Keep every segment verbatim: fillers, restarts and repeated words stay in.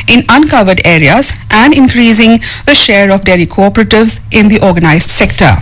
in uncovered areas and increasing the share of dairy cooperatives in the organized sector.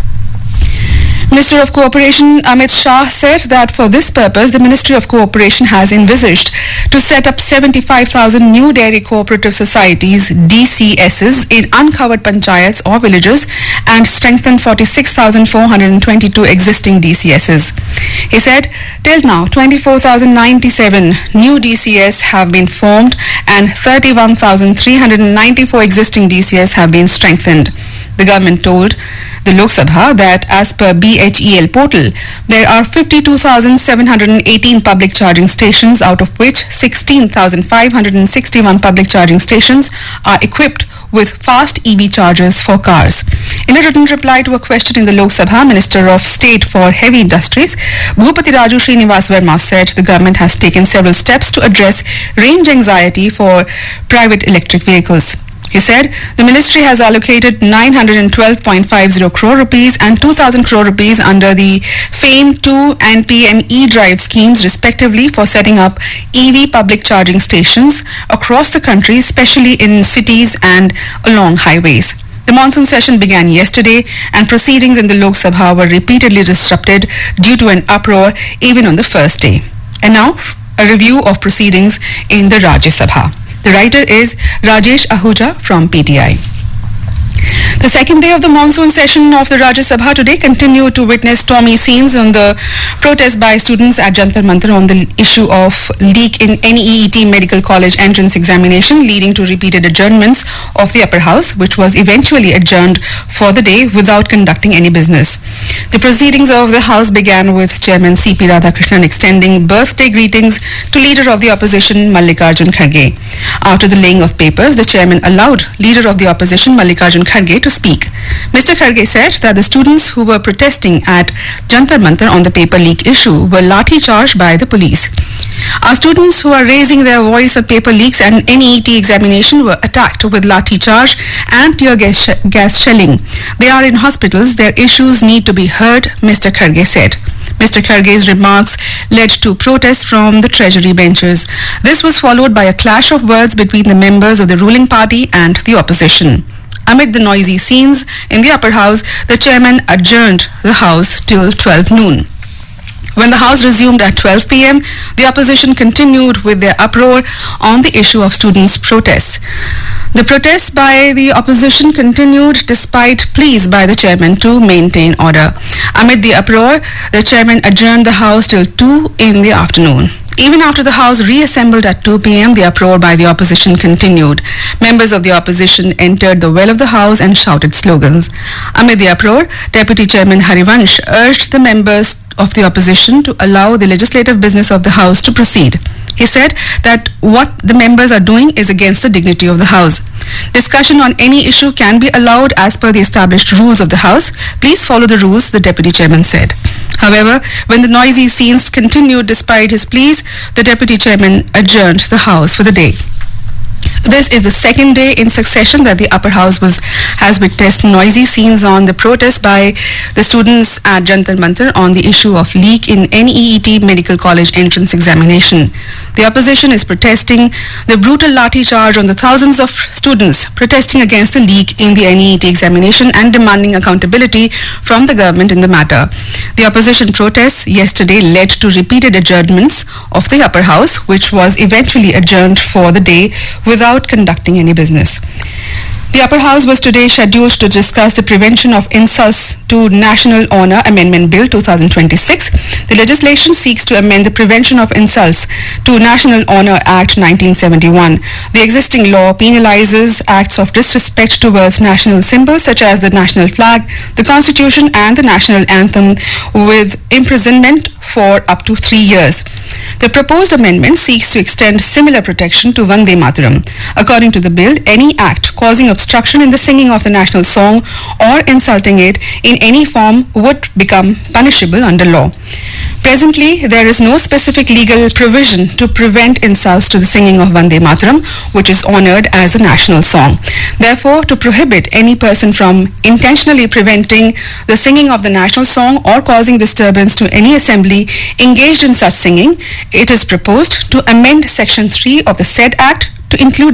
Minister of Cooperation Amit Shah said that for this purpose, the Ministry of Cooperation has envisaged to set up seventy-five thousand new dairy cooperative societies, D C Ss, in uncovered panchayats or villages and strengthen forty-six thousand four hundred twenty-two existing D C Ss. He said, till now, twenty-four thousand ninety-seven new D C S have been formed and thirty-one thousand three hundred ninety-four existing D C S have been strengthened. The government told the Lok Sabha that as per B H E L portal, there are fifty-two thousand seven hundred eighteen public charging stations, out of which sixteen thousand five hundred sixty-one public charging stations are equipped with fast E V chargers for cars. In a written reply to a question in the Lok Sabha, Minister of State for Heavy Industries, Bhupati Raju Srinivas Verma said the government has taken several steps to address range anxiety for private electric vehicles. He said the ministry has allocated nine hundred twelve point five zero crore rupees and two thousand crore rupees under the FAME two and P M E-Drive schemes respectively for setting up E V public charging stations across the country, especially in cities and along highways. The monsoon session began yesterday and proceedings in the Lok Sabha were repeatedly disrupted due to an uproar even on the first day. And now, a review of proceedings in the Rajya Sabha. The writer is Rajesh Ahuja from P T I. The second day of the monsoon session of the Rajya Sabha today continued to witness stormy scenes on the protest by students at Jantar Mantar on the issue of leak in N E E T Medical College entrance examination, leading to repeated adjournments of the upper house, which was eventually adjourned for the day without conducting any business. The proceedings of the house began with Chairman C P Radhakrishnan extending birthday greetings to Leader of the Opposition Mallikarjun Kharge. After the laying of papers, the chairman allowed Leader of the Opposition Mallikarjun Kharge to speak. Mister Kharge said that the students who were protesting at Jantar Mantar on the paper leak issue were lathi charged by the police. Our students who are raising their voice on paper leaks and N E E T examination were attacked with lathi charge and tear gas, sh- gas shelling. They are in hospitals. Their issues need to be heard, Mister Kharge said. Mister Kharge's remarks led to protests from the treasury benches. This was followed by a clash of words between the members of the ruling party and the opposition. Amid the noisy scenes in the upper house, the chairman adjourned the house till twelve noon. When the house resumed at twelve p m, the opposition continued with their uproar on the issue of students' protests. The protests by the opposition continued despite pleas by the chairman to maintain order. Amid the uproar, the chairman adjourned the house till two in the afternoon. Even after the house reassembled at two p m, the uproar by the opposition continued. Members of the opposition entered the well of the house and shouted slogans. Amid the uproar, Deputy Chairman Harivansh urged the members of the opposition to allow the legislative business of the house to proceed. He said that what the members are doing is against the dignity of the house. Discussion on any issue can be allowed as per the established rules of the house. Please follow the rules, the deputy chairman said. However, when the noisy scenes continued despite his pleas, the deputy chairman adjourned the house for the day. This is the second day in succession that the upper house was has witnessed noisy scenes on the protest by the students at Jantar Mantar on the issue of leak in N E E T Medical College entrance examination. The opposition is protesting the brutal lathi charge on the thousands of students protesting against the leak in the N E E T examination and demanding accountability from the government in the matter. The opposition protests yesterday led to repeated adjournments of the upper house, which was eventually adjourned for the day without conducting any business. The upper house was today scheduled to discuss the Prevention of Insults to National Honour Amendment Bill twenty twenty-six. The legislation seeks to amend the Prevention of Insults to National Honour Act nineteen seventy-one. The existing law penalizes acts of disrespect towards national symbols such as the national flag, the constitution and the national anthem with imprisonment for up to three years. The proposed amendment seeks to extend similar protection to Vande Mataram. According to the bill, any act causing obstruction in the singing of the national song or insulting it in any form would become punishable under law. Presently, there is no specific legal provision to prevent insults to the singing of Vande Mataram, which is honoured as a national song. Therefore, to prohibit any person from intentionally preventing the singing of the national song or causing disturbance to any assembly engaged in such singing, it is proposed to amend Section three of the said Act to include